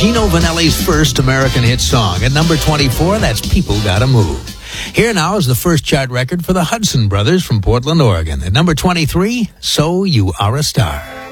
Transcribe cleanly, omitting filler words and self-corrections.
Gino Vanelli's first American hit song. At number 24, that's People Gotta Move. Here now is the first chart record for the Hudson Brothers from Portland, Oregon. At number 23, So You Are a Star.